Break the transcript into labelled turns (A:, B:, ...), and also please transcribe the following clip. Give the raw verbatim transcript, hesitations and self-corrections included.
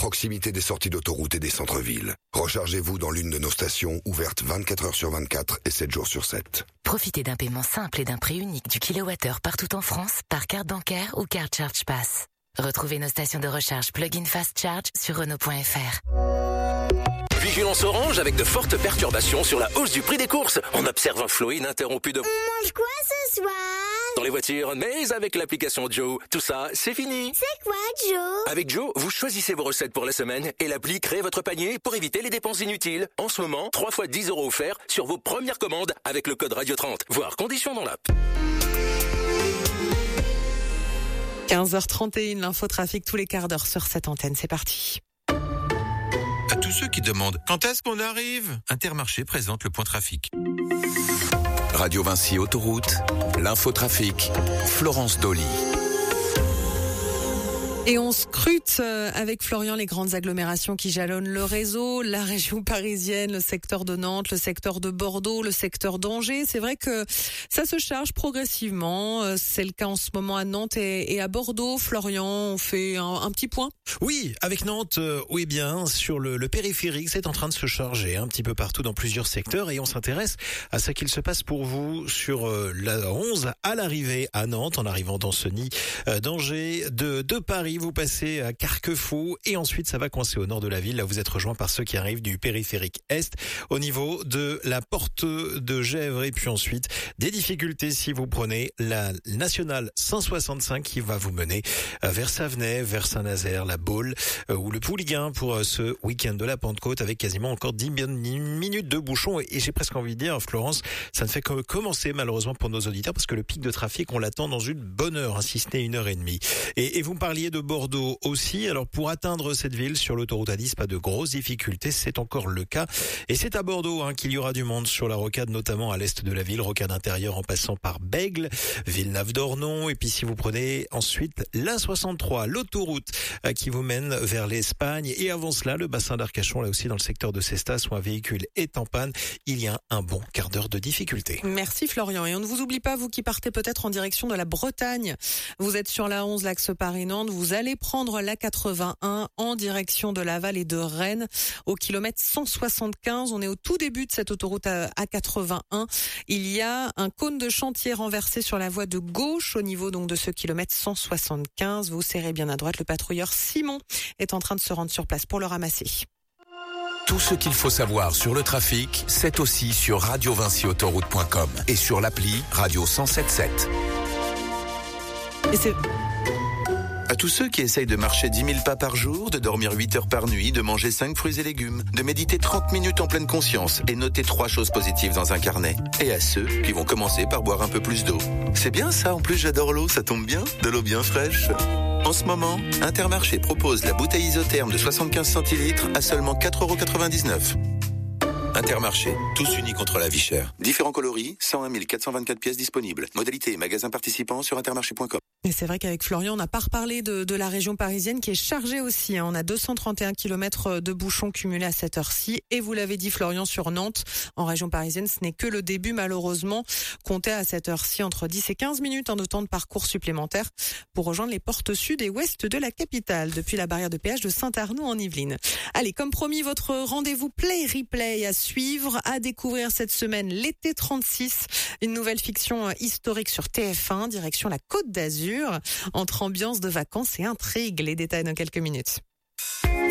A: proximité des sorties d'autoroute et des centres-villes. Rechargez-vous dans l'une de nos stations ouvertes vingt-quatre heures sur vingt-quatre et sept jours sur sept.
B: Profitez d'un paiement simple et d'un prix unique du kilowattheure partout en France par carte bancaire ou carte Charge Pass. Retrouvez nos stations de recharge Plug-in Fast Charge sur Renault point F R.
C: Vigilance orange avec de fortes perturbations sur la hausse du prix des courses. On observe un flot ininterrompu de...
D: On mange quoi ce soir?
C: Dans les voitures, mais avec l'application Joe. Tout ça, c'est fini.
D: C'est quoi Joe?
C: Avec Joe, vous choisissez vos recettes pour la semaine et l'appli crée votre panier pour éviter les dépenses inutiles. En ce moment, trois fois dix euros offerts sur vos premières commandes avec le code Radio trente. Voir conditions dans l'app.
E: quinze heures trente et une, l'infotrafic tous les quarts d'heure sur cette antenne. C'est parti.
F: À tous ceux qui demandent quand est-ce qu'on arrive, Intermarché présente le point trafic.
G: Radio Vinci Autoroute, l'infotrafic, Florence Dolly.
E: Et on scrute avec Florian les grandes agglomérations qui jalonnent le réseau, la région parisienne, le secteur de Nantes, le secteur de Bordeaux, le secteur d'Angers. C'est vrai que ça se charge progressivement. C'est le cas en ce moment à Nantes et à Bordeaux. Florian, on fait un, un petit point.
H: Oui, avec Nantes, euh, oui bien, sur le, le périphérique, c'est en train de se charger un petit peu partout dans plusieurs secteurs et on s'intéresse à ce qu'il se passe pour vous sur euh, la onze à l'arrivée à Nantes, en arrivant dans ce nid euh, d'Angers, de, de Paris. Vous passez à Carquefou et ensuite ça va coincer au nord de la ville. Là, vous êtes rejoint par ceux qui arrivent du périphérique Est au niveau de la porte de Gesvres. Et puis ensuite, des difficultés si vous prenez la nationale cent soixante-cinq qui va vous mener vers Savenay, vers Saint-Nazaire, la Baule ou le Pouliguen pour ce week-end de la Pentecôte avec quasiment encore dix minutes de bouchon. Et j'ai presque envie de dire, Florence, ça ne fait que commencer malheureusement pour nos auditeurs parce que le pic de trafic, on l'attend dans une bonne heure, hein, si ce n'est une heure et demie. Et, et vous me parliez de Bordeaux aussi. Alors pour atteindre cette ville sur l'autoroute A dix, pas de grosses difficultés, c'est encore le cas. Et c'est à Bordeaux hein, qu'il y aura du monde sur la rocade, notamment à l'est de la ville, rocade intérieure en passant par Bègles, Villeneuve-d'Ornon. Et puis si vous prenez ensuite l'A soixante-trois, l'autoroute euh, qui vous mène vers l'Espagne. Et avant cela, le bassin d'Arcachon, là aussi dans le secteur de Cestas, où un véhicule est en panne, il y a un bon quart d'heure de difficulté.
E: Merci Florian. Et on ne vous oublie pas, vous qui partez peut-être en direction de la Bretagne. Vous êtes sur la onze, l'axe Paris-Nantes. Vous allez prendre la quatre-vingt-un en direction de Laval et de Rennes au kilomètre cent soixante-quinze. On est au tout début de cette autoroute A quatre-vingt-un. Il y a un cône de chantier renversé sur la voie de gauche au niveau donc de ce kilomètre cent soixante-quinze. Vous serrez bien à droite. Le patrouilleur Simon est en train de se rendre sur place pour le ramasser.
G: Tout ce qu'il faut savoir sur le trafic, c'est aussi sur radio vinci autoroute point com et sur l'appli Radio cent soixante-sept.
E: Et c'est...
I: À tous ceux qui essayent de marcher dix mille pas par jour, de dormir huit heures par nuit, de manger cinq fruits et légumes, de méditer trente minutes en pleine conscience et noter trois choses positives dans un carnet. Et à ceux qui vont commencer par boire un peu plus d'eau. C'est bien ça, en plus j'adore l'eau, ça tombe bien, de l'eau bien fraîche. En ce moment, Intermarché propose la bouteille isotherme de soixante-quinze centilitres à seulement quatre euros quatre-vingt-dix-neuf. Intermarché, tous unis contre la vie chère. Différents coloris, cent un mille quatre cent vingt-quatre pièces disponibles. Modalité et magasins participants sur intermarché point com.
E: Et c'est vrai qu'avec Florian, on n'a pas reparlé de, de la région parisienne qui est chargée aussi. Hein. On a deux cent trente et un kilomètres de bouchons cumulés à cette heure-ci. Et vous l'avez dit, Florian, sur Nantes, en région parisienne, ce n'est que le début, malheureusement. Comptez à cette heure-ci entre dix et quinze minutes hein, de temps de parcours supplémentaire pour rejoindre les portes sud et ouest de la capitale, depuis la barrière de péage de Saint-Arnoux en Yvelines. Allez, comme promis, votre rendez-vous Play Replay à suivre, à découvrir cette semaine, l'été trente-six, une nouvelle fiction historique sur T F un, direction la Côte d'Azur, entre ambiance de vacances et intrigue. Les détails dans quelques minutes.